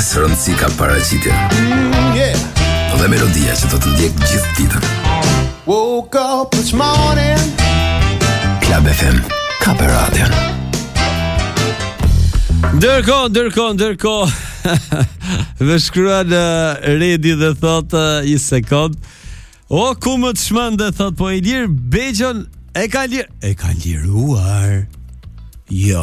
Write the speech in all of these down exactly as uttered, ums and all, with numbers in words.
Çfarë rëndësi ka paraqitja? Mm, yeah. Dhe melodia që do të ndjek gjithë ditën. Woke up this morning. Club F M, ka për radion. Ndërko, ndërko, ndërko dhe shkruan uh, Redi dhe thot uh, një sekund. O, ku më të shmën dhe thot, po e lirë Begjon e ka lirë. E ka liruar. Jo.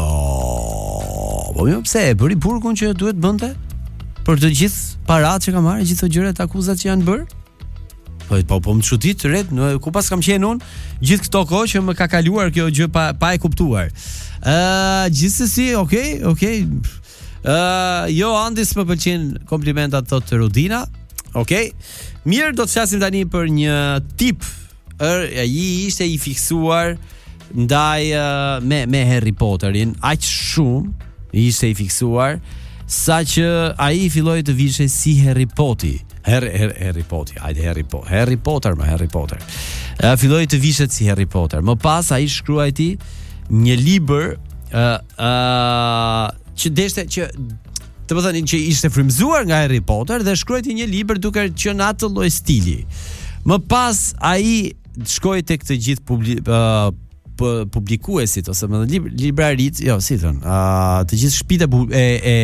Po më pse e bëri burgun që duhet bënte? Për të gjithë paratë që ka marrë, gjithë të gjërat akuzat që janë bërë? Po, po, po më çudit Red, në, ku pas kam qenë unë, gjithë këto kohë që më ka kaluar kjo gjë pa, pa e kuptuar. Uh, gjithsesi, okay, okay. Uh, jo, Andis më pëlqen komplimentat thot të Rudina. Okay. Mirë, do të flasim tani për një tip. Er, ai ishte i fiksuar ndaj uh, me me Harry Potterin, aq shumë ishte i fiksuar saqë ai filloi të vishej si Harry Potter. Harry, Harry, Harry Potter, ajde Harry Potter, Harry Potter, më Harry Potter. Uh, filloi të vishet si Harry Potter. Më pas ai shkruajti një libër uh, uh, që deshte që të më thënë që ishte frymzuar nga Harry Potter dhe shkruajti një libër duke qenë atë lloj stili. Më pas ai shkoi tek të gjithë publi, uh, publikuesit ose më thënë librarit, jo, si thon, uh, të gjithë shtëpitë e e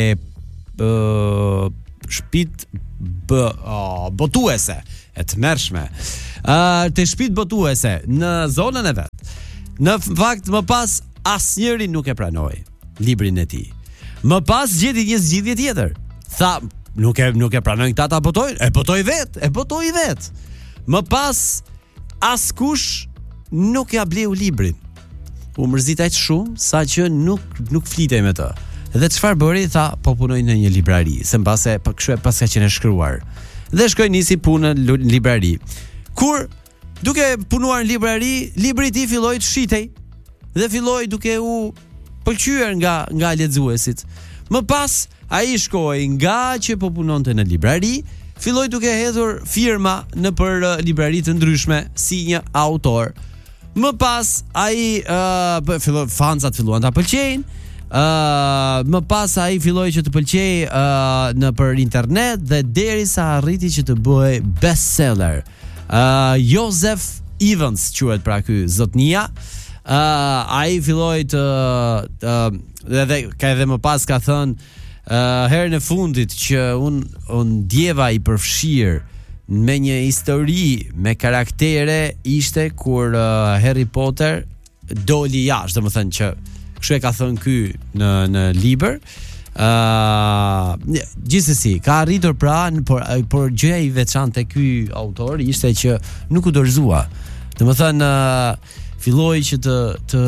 uh, shtëpitë b uh, botuese e tmerrshme. Uh, të shtëpitë botuese në zonën e vet. Në fakt më pas asnjëri nuk e pranoi librin e tij. Më pas gjeti një zgjidhje tjetër. Tha, nuk e nuk e pranojnë këta ta botojnë, e botoi vet, e botoi vet. Më pas askush nuk ja bleu librin. U mërzit aq shumë sa që nuk nuk flitej me të. Dhe çfarë bëri? Tha, po punoj në një librari, se mbase pa kështu e pas ka qenë shkruar. Dhe shkoi nisi punë në librari. Kur duke punuar në librari, libri i tij filloi të shitej dhe filloi duke u pëlqyer nga nga lexuesit. Më pas ai shkoi nga që po punonte në librari, filloi duke hedhur firma në për uh, librari të ndryshme si një autor. Më pas ai uh, filloi fancat filluan ta pëlqejnë. Uh, më pas ai filloi që të pëlqej uh, në për internet dhe derisa arriti që të bëhej bestseller. Uh, Joseph Evans quhet pra ky zotnia. Uh, ai filloi të uh, edhe ka edhe më pas ka thënë uh, herën e fundit që un un ndjeva i përfshir me një histori me karaktere ishte kur uh, Harry Potter doli jashtë, domethënë që kështu e ka thënë ky në në libër. Ë, uh, gjithsesi, ka arritur pra, por por gjëja i veçantë te ky autor ishte që nuk u dorëzua. Domethënë uh, filloi që të të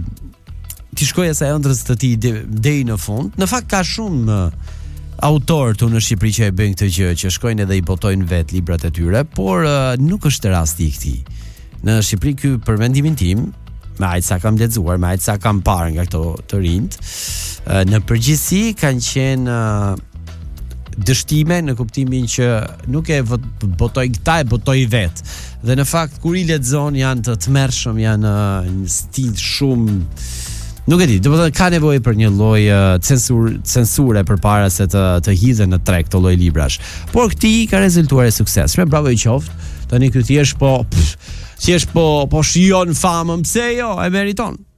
të shkojë sa ëndrës të tij deri në fund. Në fakt ka shumë uh, autor të në Shqipëri që e bëjnë këtë gjë, që shkojnë edhe i botojnë vet librat e tyre, por uh, nuk është rasti i këtij. Në Shqipëri ky për mendimin tim, me aq sa kam lexuar, me aq sa kam parë nga këto të rinjt, uh, në përgjithësi kanë qenë uh, dështime në kuptimin që nuk e botoj këta, e botoj vet. Dhe në fakt kur i lexon janë të tmerrshëm, janë uh, një stil shumë, nuk e di, domethënë ka nevojë për një lloj uh, censur, censure përpara se të të hidhen në treg këto lloj librash. Por këtij ka rezultuar e suksesshëm. Bravo i qoftë. Tani ky thjesht po pff, thjesht po po shijon famën, pse jo, e meriton.